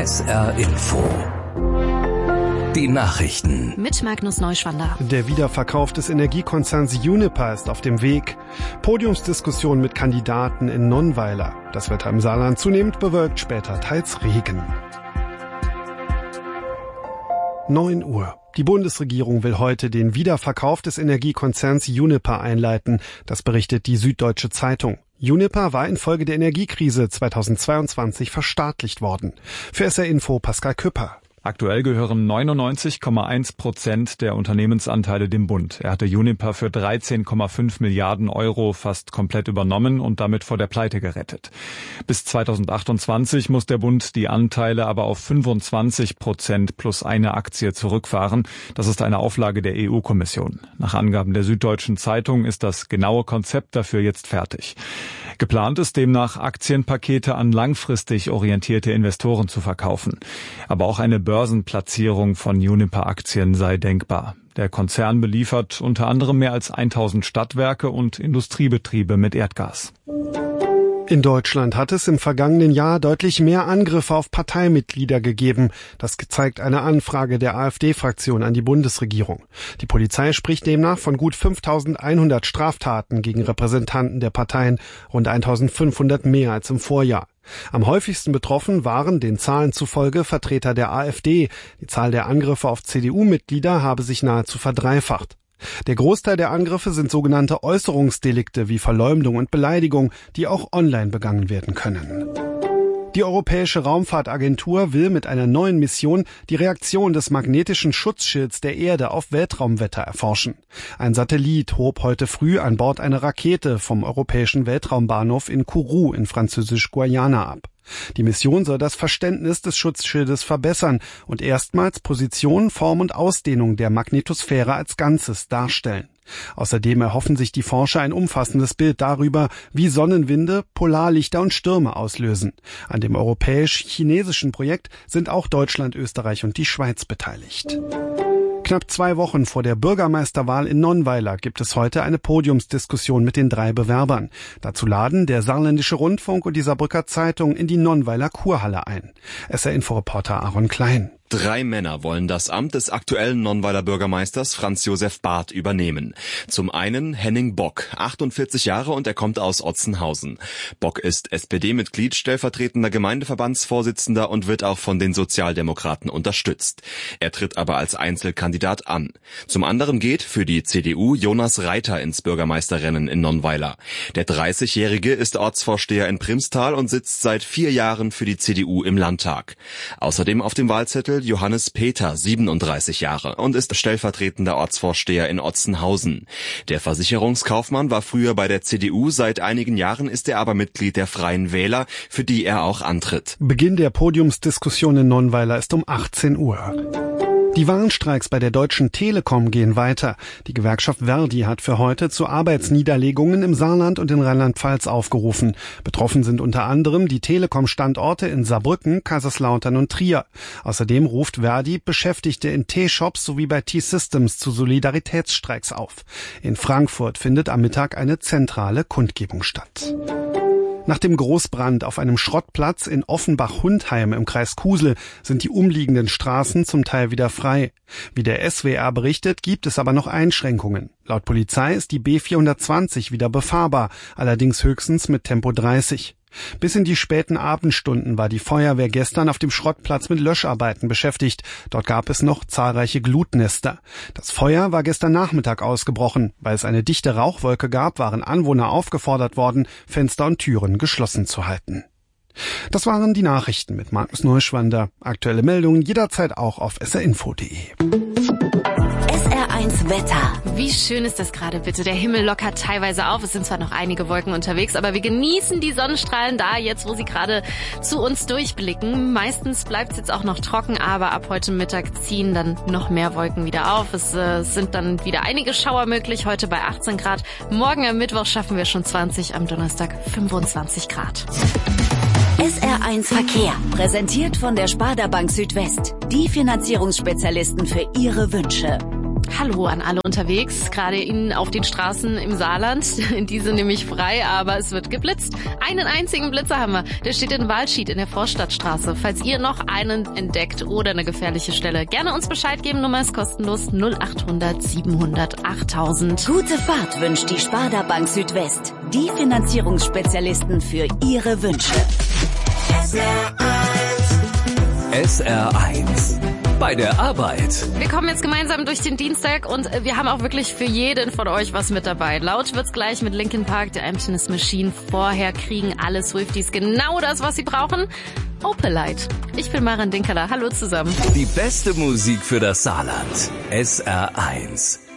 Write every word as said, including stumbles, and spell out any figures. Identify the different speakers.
Speaker 1: S R Info. Die Nachrichten.
Speaker 2: Mit Magnus Neuschwander.
Speaker 3: Der Wiederverkauf des Energiekonzerns Uniper ist auf dem Weg. Podiumsdiskussion mit Kandidaten in Nonnweiler. Das Wetter im Saarland zunehmend bewölkt, später teils Regen. neun Uhr. Die Bundesregierung will heute den Wiederverkauf des Energiekonzerns Uniper einleiten. Das berichtet die Süddeutsche Zeitung. Uniper war infolge der Energiekrise zweitausendzweiundzwanzig verstaatlicht worden. Für S R Info Pascal Küpper.
Speaker 4: Aktuell gehören neunundneunzig Komma eins Prozent der Unternehmensanteile dem Bund. Er hatte Uniper für dreizehn Komma fünf Milliarden Euro fast komplett übernommen und damit vor der Pleite gerettet. Bis zweitausendachtundzwanzig muss der Bund die Anteile aber auf fünfundzwanzig Prozent plus eine Aktie zurückfahren. Das ist eine Auflage der E U-Kommission. Nach Angaben der Süddeutschen Zeitung ist das genaue Konzept dafür jetzt fertig. Geplant ist demnach, Aktienpakete an langfristig orientierte Investoren zu verkaufen. Aber auch eine Börsenplatzierung von Uniper-Aktien sei denkbar. Der Konzern beliefert unter anderem mehr als tausend Stadtwerke und Industriebetriebe mit Erdgas.
Speaker 3: In Deutschland hat es im vergangenen Jahr deutlich mehr Angriffe auf Parteimitglieder gegeben. Das zeigt eine Anfrage der AfD-Fraktion an die Bundesregierung. Die Polizei spricht demnach von gut fünftausendeinhundert Straftaten gegen Repräsentanten der Parteien, rund eintausendfünfhundert mehr als im Vorjahr. Am häufigsten betroffen waren den Zahlen zufolge Vertreter der AfD. Die Zahl der Angriffe auf C D U-Mitglieder habe sich nahezu verdreifacht. Der Großteil der Angriffe sind sogenannte Äußerungsdelikte wie Verleumdung und Beleidigung, die auch online begangen werden können. Die Europäische Raumfahrtagentur will mit einer neuen Mission die Reaktion des magnetischen Schutzschilds der Erde auf Weltraumwetter erforschen. Ein Satellit hob heute früh an Bord einer Rakete vom Europäischen Weltraumbahnhof in Kourou in Französisch-Guayana ab. Die Mission soll das Verständnis des Schutzschildes verbessern und erstmals Position, Form und Ausdehnung der Magnetosphäre als Ganzes darstellen. Außerdem erhoffen sich die Forscher ein umfassendes Bild darüber, wie Sonnenwinde, Polarlichter und Stürme auslösen. An dem europäisch-chinesischen Projekt sind auch Deutschland, Österreich und die Schweiz beteiligt. Knapp zwei Wochen vor der Bürgermeisterwahl in Nonnweiler gibt es heute eine Podiumsdiskussion mit den drei Bewerbern. Dazu laden der Saarländische Rundfunk und die Saarbrücker Zeitung in die Nonnweiler Kurhalle ein. S R-Inforeporter Aaron Klein.
Speaker 5: Drei Männer wollen das Amt des aktuellen Nonnweiler Bürgermeisters Franz Josef Barth übernehmen. Zum einen Henning Bock, achtundvierzig Jahre und er kommt aus Otzenhausen. Bock ist S P D-Mitglied, stellvertretender Gemeindeverbandsvorsitzender und wird auch von den Sozialdemokraten unterstützt. Er tritt aber als Einzelkandidat an. Zum anderen geht für die C D U Jonas Reiter ins Bürgermeisterrennen in Nonnweiler. Der dreißigjährige ist Ortsvorsteher in Primstal und sitzt seit vier Jahren für die C D U im Landtag. Außerdem auf dem Wahlzettel Johannes Peter, siebenunddreißig Jahre und ist stellvertretender Ortsvorsteher in Otzenhausen. Der Versicherungskaufmann war früher bei der C D U, seit einigen Jahren ist er aber Mitglied der Freien Wähler, für die er auch antritt.
Speaker 3: Beginn der Podiumsdiskussion in Nonnweiler ist um achtzehn Uhr. Die Warnstreiks bei der Deutschen Telekom gehen weiter. Die Gewerkschaft Verdi hat für heute zu Arbeitsniederlegungen im Saarland und in Rheinland-Pfalz aufgerufen. Betroffen sind unter anderem die Telekom-Standorte in Saarbrücken, Kaiserslautern und Trier. Außerdem ruft Verdi Beschäftigte in T-Shops sowie bei T-Systems zu Solidaritätsstreiks auf. In Frankfurt findet am Mittag eine zentrale Kundgebung statt. Nach dem Großbrand auf einem Schrottplatz in Offenbach-Hundheim im Kreis Kusel sind die umliegenden Straßen zum Teil wieder frei. Wie der S W R berichtet, gibt es aber noch Einschränkungen. Laut Polizei ist die B vierhundertzwanzig wieder befahrbar, allerdings höchstens mit Tempo dreißig. Bis in die späten Abendstunden war die Feuerwehr gestern auf dem Schrottplatz mit Löscharbeiten beschäftigt. Dort gab es noch zahlreiche Glutnester. Das Feuer war gestern Nachmittag ausgebrochen. Weil es eine dichte Rauchwolke gab, waren Anwohner aufgefordert worden, Fenster und Türen geschlossen zu halten. Das waren die Nachrichten mit Magnus Neuschwander. Aktuelle Meldungen jederzeit auch auf s r info punkt de.
Speaker 2: S R eins Wetter. Wie schön ist das gerade bitte? Der Himmel lockert teilweise auf. Es sind zwar noch einige Wolken unterwegs, aber wir genießen die Sonnenstrahlen da, jetzt wo sie gerade zu uns durchblicken. Meistens bleibt es jetzt auch noch trocken, aber ab heute Mittag ziehen dann noch mehr Wolken wieder auf. Es äh, sind dann wieder einige Schauer möglich, heute bei achtzehn Grad. Morgen am Mittwoch schaffen wir schon zwanzig, am Donnerstag fünfundzwanzig Grad.
Speaker 6: S R eins Verkehr, präsentiert von der Sparda Bank Südwest. Die Finanzierungsspezialisten für Ihre Wünsche.
Speaker 2: Hallo an alle unterwegs, gerade Ihnen auf den Straßen im Saarland. Die sind nämlich frei, aber es wird geblitzt. Einen einzigen Blitzer haben wir. Der steht in Walschied in der Vorstadtstraße. Falls ihr noch einen entdeckt oder eine gefährliche Stelle, gerne uns Bescheid geben. Nummer ist kostenlos null acht hundert siebenhundert achttausend.
Speaker 6: Gute Fahrt wünscht die Sparda Bank Südwest. Die Finanzierungsspezialisten für Ihre Wünsche.
Speaker 1: S R eins. Bei der Arbeit.
Speaker 2: Wir kommen jetzt gemeinsam durch den Dienstag und wir haben auch wirklich für jeden von euch was mit dabei. Laut wird's gleich mit Linkin Park, der Emptiness Machine. Vorher kriegen alle Swifties genau das, was sie brauchen. Opelite. Ich bin Maren Dinkeler. Hallo zusammen.
Speaker 1: Die beste Musik für das Saarland. S R eins.